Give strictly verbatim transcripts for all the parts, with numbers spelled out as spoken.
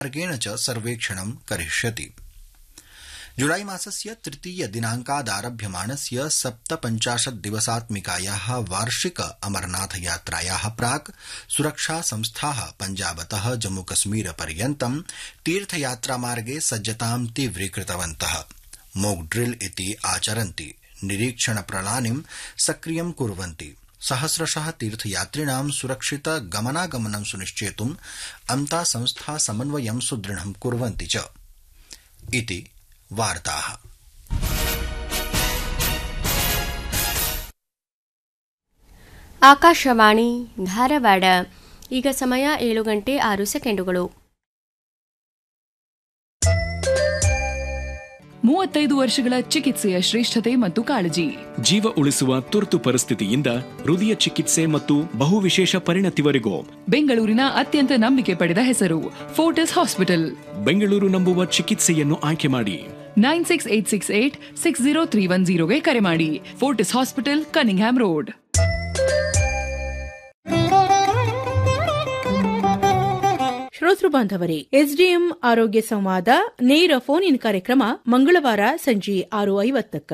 मार्गेण च सर्वेक्षणं करिष्यति। जुलाई मासस्य तृतीय दिनांकादारभ्यमाणस्य सप्तपञ्चाशत् दिवसात्मिकायाः वार्षिक अमरनाथ यात्रायाः प्राक् सुरक्षा संस्थाः पञ्जाबतः जम्मूकश्मीर पर्यन्तं तीर्थयात्रामार्गे सज्जतां तीव्रीकृतवन्तः। मॉक ड्रिल इति आचरन्ति, निरीक्षण प्रणालीं सक्रियं कुर्वन्ति, सहस्रशः तीर्थयात्रिणां सुरक्षित गमनागमनं सुनिश्चेतुम् अन्ता संस्था समन्वयं सुदृढं कुर्वन्ति च इति वार्ताः। ಆಕಾಶವಾಣಿ ಧಾರವಾಡ. ಈಗ ಸಮಯ ಏಳು ಗಂಟೆ ಆರು ಸೆಕೆಂಡುಗಳು. ಮೂವತ್ತೈದು ವರ್ಷಗಳ ಚಿಕಿತ್ಸೆಯ ಶ್ರೇಷ್ಠತೆ ಮತ್ತು ಕಾಳಜಿ. ಜೀವ ಉಳಿಸುವ ತುರ್ತು ಪರಿಸ್ಥಿತಿಯಿಂದ ಹೃದಯ ಚಿಕಿತ್ಸೆ ಮತ್ತು ಬಹುವಿಶೇಷ ಪರಿಣತಿವರೆಗೂ ಬೆಂಗಳೂರಿನ ಅತ್ಯಂತ ನಂಬಿಕೆ ಪಡೆದ ಹೆಸರು ಫೋರ್ಟಿಸ್ ಹಾಸ್ಪಿಟಲ್. ಬೆಂಗಳೂರು ನಂಬುವ ಚಿಕಿತ್ಸೆಯನ್ನು ಆಯ್ಕೆ ಮಾಡಿ. Nine six eight six eight six zero three one ಜೀರೋಗೆ ಕರೆ ಮಾಡಿ. Fortis hospital, Cunningham road. ಶ್ರೋತೃ ಬಾಂಧವರೇ, ಎಸ್ಡಿಎಂ ಆರೋಗ್ಯ ಸಂವಾದ ನೇರ ಫೋನ್ ಇನ್ ಕಾರ್ಯಕ್ರಮ ಮಂಗಳವಾರ ಸಂಜೆ ಆರು ಐವತ್ತಕ್ಕ.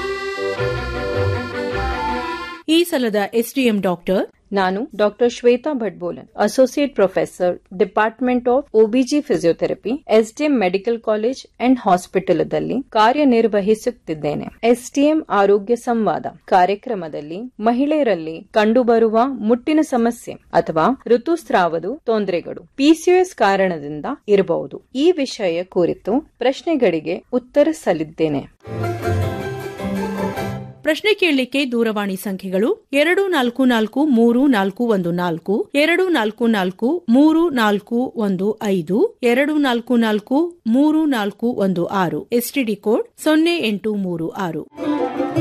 ಈ ಸಲದ ಎಸ್ಡಿಎಂ ಡಾಕ್ಟರ್ ನಾನು doctor Shweta ಭಟ್ಬೋಲನ್, associate professor, department of OBG physiotherapy, SDM medical college and ಹಾಸ್ಪಿಟಲದಲ್ಲಿ ಕಾರ್ಯನಿರ್ವಹಿಸುತ್ತಿದ್ದೇನೆ. SDM ಆರೋಗ್ಯ ಸಂವಾದ ಕಾರ್ಯಕ್ರಮದಲ್ಲಿ ಮಹಿಳೆಯರಲ್ಲಿ ಕಂಡುಬರುವ ಮುಟ್ಟಿನ ಸಮಸ್ಯೆ ಅಥವಾ ಋತುಸ್ರಾವದ ತೊಂದರೆಗಳು ಪಿಸಿಒಎಸ್ ಕಾರಣದಿಂದ ಇರಬಹುದು. ಈ ವಿಷಯ ಕುರಿತು ಪ್ರಶ್ನೆಗಳಿಗೆ ಉತ್ತರಿಸಲಿದ್ದೇನೆ. ಪ್ರಶ್ನೆ ಕೇಳಲಿಕ್ಕೆ ದೂರವಾಣಿ ಸಂಖ್ಯೆಗಳು ಎರಡು ನಾಲ್ಕು ನಾಲ್ಕು ಮೂರು ನಾಲ್ಕು ಒಂದು ನಾಲ್ಕು, ಎರಡು ನಾಲ್ಕು ನಾಲ್ಕು ಮೂರು ನಾಲ್ಕು ಒಂದು ಐದು, ಎರಡು ನಾಲ್ಕು ನಾಲ್ಕು ಮೂರು ನಾಲ್ಕು ಒಂದು ಆರು, ಎಸ್ಟಿಡಿ ಕೋಡ್ ಸೊನ್ನೆ ಎಂಟು ಮೂರು ಆರು.